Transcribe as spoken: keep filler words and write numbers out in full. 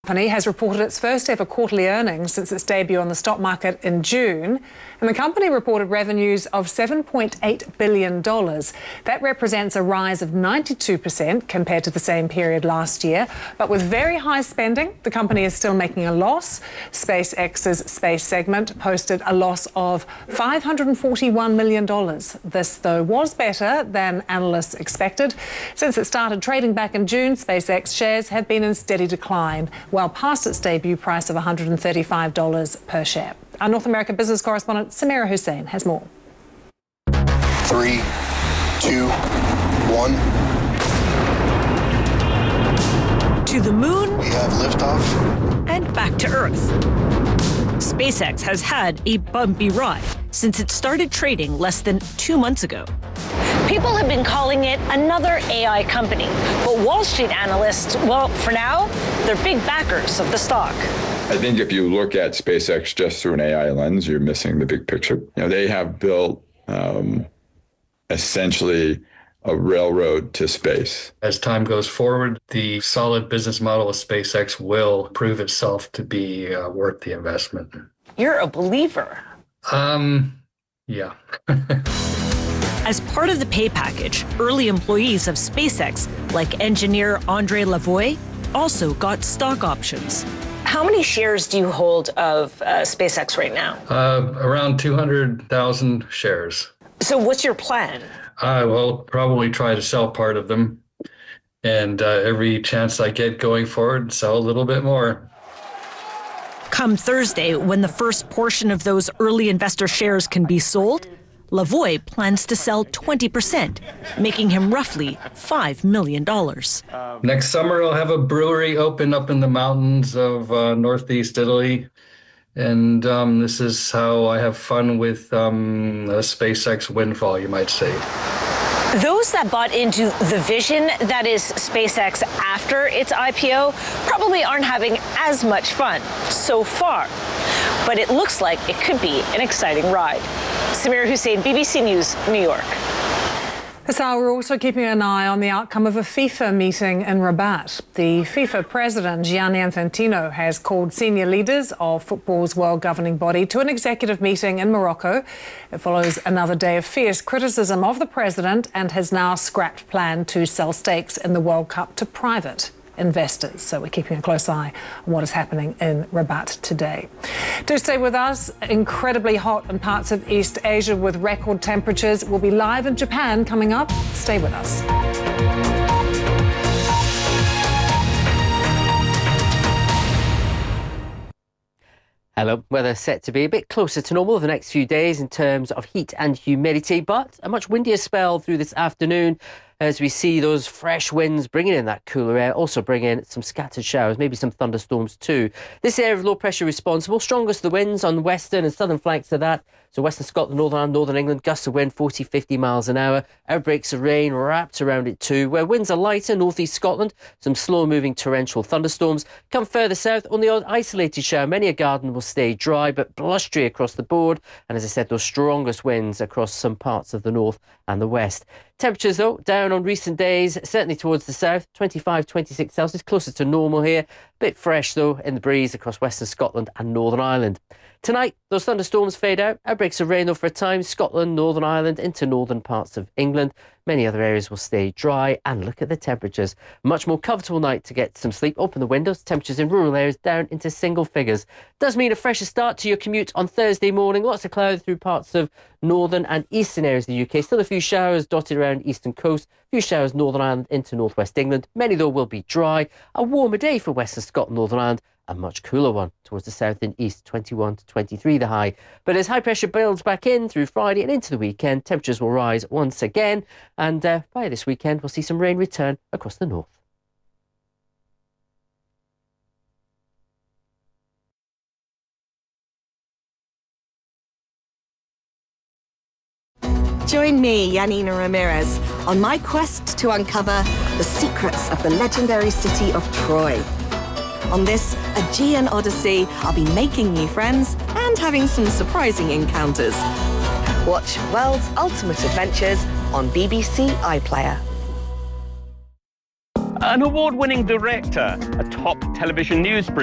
Company has reported its first ever quarterly earnings since its debut on the stock market in June, and the company reported revenues of seven point eight billion dollars. That represents a rise of ninety-two percent compared to the same period last year. But with very high spending, the company is still making a loss. SpaceX's space segment posted a loss of five hundred forty-one million dollars. This, though, was better than analysts expected. Since it started trading back in June, SpaceX shares have been in steady decline, well past its debut price of one hundred thirty-five dollars per share. Our North American business correspondent Samira Hussein has more. Three, two, one. To the moon. We have liftoff. And back to Earth. SpaceX has had a bumpy ride since it started trading less than two months ago. People have been calling it another A I company, but Wall Street analysts, well, for now, they're big backers of the stock. I think if you look at SpaceX just through an A I lens, you're missing the big picture. You know, they have built um, essentially a railroad to space. As time goes forward, the solid business model of SpaceX will prove itself to be uh, worth the investment. You're a believer. Um, yeah. As part of the pay package, early employees of SpaceX, like engineer Andre Lavoie, also got stock options. How many shares do you hold of uh, SpaceX right now? Uh, around two hundred thousand shares. So what's your plan? I will probably try to sell part of them. And uh, every chance I get going forward, sell a little bit more. Come Thursday, when the first portion of those early investor shares can be sold, Lavoie plans to sell twenty percent, making him roughly five million dollars. Next summer, I'll have a brewery open up in the mountains of uh, northeast Italy. And um, this is how I have fun with um, a SpaceX windfall, you might say. Those that bought into the vision that is SpaceX after its I P O probably aren't having as much fun so far. But it looks like it could be an exciting ride. Samira Hussein, B B C News, New York. This hour, we're also keeping an eye on the outcome of a FIFA meeting in Rabat. The FIFA president, Gianni Infantino, has called senior leaders of football's world governing body to an executive meeting in Morocco. It follows another day of fierce criticism of the president and has now scrapped plan to sell stakes in the World Cup to private investors. So we're keeping a close eye on what is happening in Rabat today. Do stay with us. Incredibly hot in parts of East Asia with record temperatures. We'll be live in Japan coming up. Stay with us. Hello. Weather set to be a bit closer to normal the next few days in terms of heat and humidity, but a much windier spell through this afternoon as we see those fresh winds bringing in that cooler air, also bring in some scattered showers, maybe some thunderstorms too. This area of low pressure responsible, strongest of the winds on the western and southern flanks of that. So western Scotland, northern and northern England, gusts of wind forty, fifty miles an hour. Outbreaks of rain wrapped around it too. Where winds are lighter, northeast Scotland, some slow moving torrential thunderstorms. Come further south, on the odd isolated shower. Many a garden will stay dry but blustery across the board. And as I said, those strongest winds across some parts of the north and the west. Temperatures, though, down on recent days, certainly towards the south, twenty-five, twenty-six Celsius, closer to normal here. Bit fresh, though, in the breeze across western Scotland and Northern Ireland. Tonight, those thunderstorms fade out. Outbreaks of rain, though, for a time. Scotland, Northern Ireland, into northern parts of England. Many other areas will stay dry. And look at the temperatures. Much more comfortable night to get some sleep. Open the windows. Temperatures in rural areas down into single figures. Does mean a fresher start to your commute on Thursday morning. Lots of cloud through parts of northern and eastern areas of the U K. Still a few showers dotted around eastern coast. A few showers Northern Ireland into northwest England. Many, though, will be dry. A warmer day for western Scotland, Northern Ireland. A much cooler one towards the south and east, twenty-one to twenty-three the high. But as high pressure builds back in through Friday and into the weekend, temperatures will rise once again. And uh, by this weekend, we'll see some rain return across the north. Join me, Yanina Ramirez, on my quest to uncover the secrets of the legendary city of Troy. On this Aegean Odyssey, I'll be making new friends and having some surprising encounters. Watch World's Ultimate Adventures on B B C iPlayer. An award-winning director, a top television news presenter,